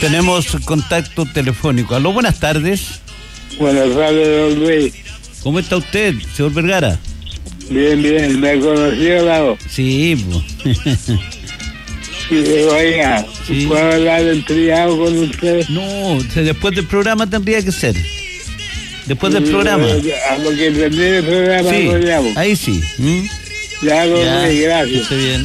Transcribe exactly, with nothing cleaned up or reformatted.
Tenemos contacto telefónico. Aló, buenas tardes. Buenas tardes, don Luis. ¿Cómo está usted, señor Vergara? Bien, bien, me conoció, Lado. Sí, pues. Sí, oiga, Sí. ¿puedo hablar del triado con usted? No, después del programa tendría que ser. Después del Sí, programa. A lo que termine el programa Sí, lo llamo. ahí sí. ¿Mm? Ya, don Ya, Luis, que gracias. esté bien.